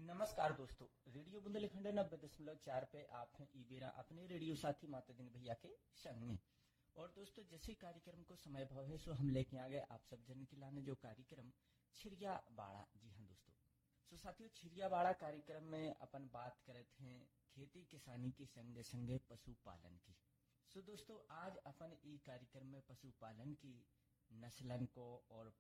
नमस्कार दोस्तों, रेडियो बुंदेलखंड 90.4 पे आप हैं ईबेरा अपने रेडियो साथी माता दिन भैया के संग में। और दोस्तों, जैसे कार्यक्रम को समय भाव है सो हम लेके आ गए आप सब जन के लाने जो कार्यक्रम छिरिया बाड़ा। जी हाँ दोस्तों, सो साथियों, छिरिया बाड़ा कार्यक्रम में अपन बात करते हैं खेती किसानी के संगे संगे पशुपालन की। सो दोस्तों, आज अपन ई कार्यक्रम में पशुपालन की नस्लन को और